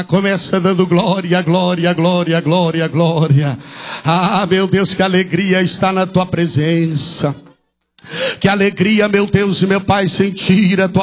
Começa dando glória, glória, glória, glória, glória. Ah, meu Deus, que alegria está na tua presença. Que alegria, meu Deus e meu Pai, sentir a tua